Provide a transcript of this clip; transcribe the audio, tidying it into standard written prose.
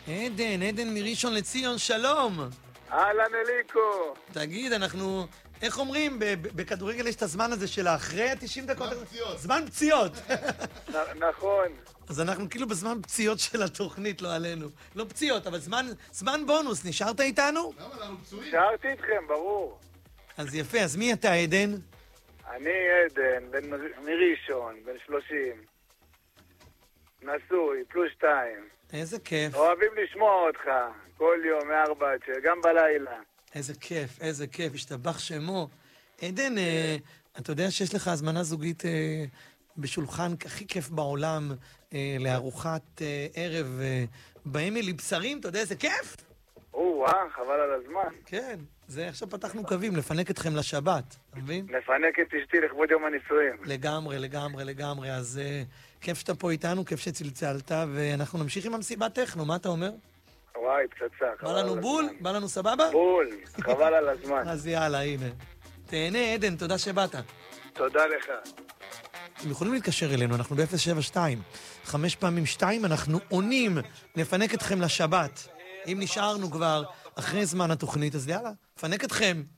עדן מראשון לציון, שלום. אהלן אליקו. תגיד, אנחנו, איך אומרים, בכדורגל יש את הזמן הזה של אחרי 90 דקות? זמן פציעות. נכון. אז אנחנו כאילו בזמן פציעות של התוכנית, לא עלינו. לא פציעות, אבל זמן בונוס. נשארת איתנו? למה אנחנו פצועים? נשארתי איתכם, ברור. אז יפה, אז מי אתה, עדן? אני עדן, בן מראשון, בן 30. נשוי, +2. איזה כיף. אוהבים לשמוע אותך, כל יום, מ-4-6, גם בלילה. איזה כיף, השתבח שמו. עדן, אתה יודע שיש לך הזמנה זוגית בשולחן הכי כיף בעולם, לארוחת ערב באמילי בשרים, אתה יודע איזה כיף? חבל על הזמן. כן, זה עכשיו פתחנו קווים, לפנק אתכם לשבת, אתה מבין? לפנק את אשתי לכבוד יום הנישואים. לגמרי, אז כיף שאתה פה איתנו, כיף שצלצלת, ואנחנו נמשיך עם המסיבת טכנו, מה אתה אומר? וואי, פצצה, חבל על הזמן. בא לנו בול? בא לנו סבבה? בול, חבל על הזמן. אז יאללה, הנה. תהנה, עדן, תודה שבאת. תודה לך. אתם יכולים להתקשר אלינו, אנחנו ב-072. 5 פעמים 2, אנחנו עונים, נפנק אתכם לשבת. אם נשארנו כבר אחרי זמן התוכנית, אז יאללה, פנק אתכם.